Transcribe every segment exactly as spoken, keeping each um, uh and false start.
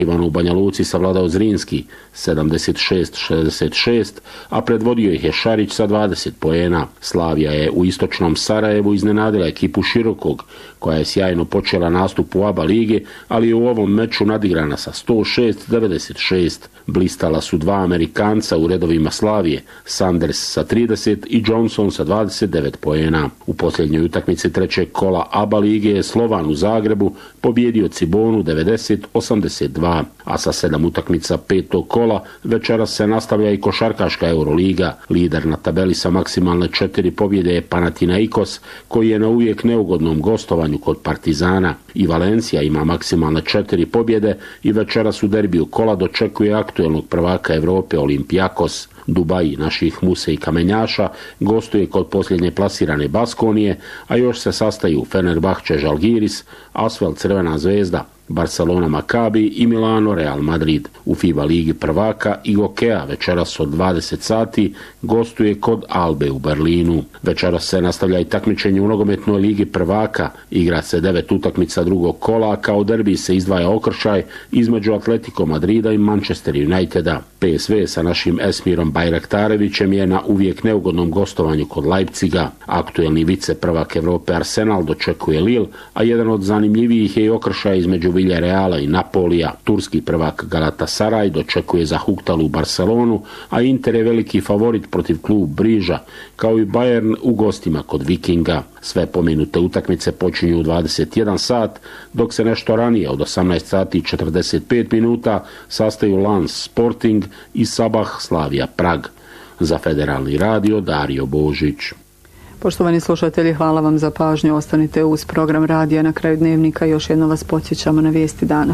Ivan u Banja Luci savladao Zrinski sedamdeset šest šezdeset šest, a predvodio ih je Šarić sa dvadeset poena. Slavija je u istočnom Sarajevu iznenadila ekipu Širokog, koja je sjajno počela nastup u ABA lige, ali je u ovom meču nadigrana sa sto šest devedeset šest. Blistala su dva Amerikanca u redovima Slavije, Sanders sa trideset i Johnson sa dvadeset devet poena. U posljednjoj utakmici trećeg kola ABA lige je Slovan u Zagrebu pobjedio Cibonu devedeset osamdeset dva, a sa sedam utakmica petog kola večeras se nastavlja i košarkaška Euroliga. Lider na tabeli sa maksimalne četiri pobjede je Panathinaikos, koji je na uvijek neugodnom gostovanju kod Partizana. I Valencija ima maksimalne četiri pobjede i večeras u derbiju kola dočekuje aktuelnog prvaka Evrope Olympiakos. Dubaji naših Muse i Kamenjaša gostuje kod posljednje plasirane Baskonije, a još se sastaju Fenerbahče Žalgiris, Asvel Crvena zvezda, Barcelona Makabi i Milano Real Madrid. U FIBA ligi prvaka i Gokea večeras od dvadeset sati gostuje kod Albe u Berlinu. Večeras se nastavlja i takmičenje u nogometnoj ligi prvaka. Igra se devet utakmica drugog kola, a kao derbi se izdvaja okršaj između Atletico Madrida i Manchester Uniteda. P S V sa našim Esmirom Bajraktarevićem je na uvijek neugodnom gostovanju kod Leipziga. Aktuelni vice prvak Evrope Arsenal dočekuje Lille, a jedan od zanimljivijih je i okršaj između Villarreala i Napolija. Turski prvak Galatasaray dočekuje Zahuktalu Barcelonu, a Inter je veliki favorit protiv klub Briža, kao i Bayern u gostima kod Vikinga. Sve pomenute utakmice počinju u dvadeset jedan sat, dok se nešto ranije od osamnaest sati i četrdeset pet minuta sastaju Lens Sporting i Sabah Slavija Prag. Za Federalni radio Dario Božić. Poštovani slušatelji, hvala vam za pažnju. Ostanite uz program radija Na kraju dnevnika. Još jedno vas podsjećamo na vijesti dana.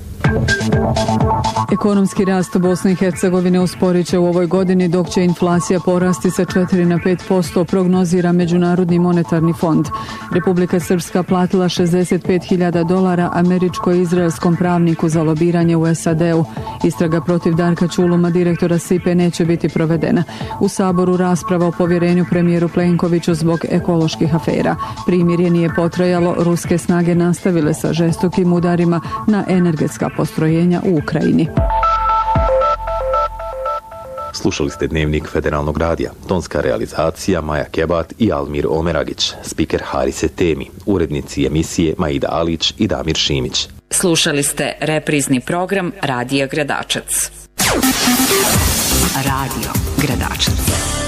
Ekonomski rast Bosne i Hercegovine usporit će u ovoj godini, dok će inflacija porasti sa četiri na pet posto, prognozira Međunarodni monetarni fond. Republika Srpska platila šezdeset pet hiljada dolara američko-izraelskom pravniku za lobiranje u S A D-u. Istraga protiv Darka Čuluma, direktora S I P E, neće biti provedena. U Saboru rasprava o povjerenju premijeru Plenkoviću zbog ekoloških afera. Primirje nije potrajalo, ruske snage nastavile sa žestokim udarima na energetska postrojenja u Ukrajini. Slušali ste Dnevnik Federalnog radija. Tonska realizacija Maja Kebat i Almir Omeragić. Spiker Harise Temi. Urednici emisije Maida Alić i Damir Šimić. Slušali ste reprizni program Radija Gradačac. Radio Gradačac.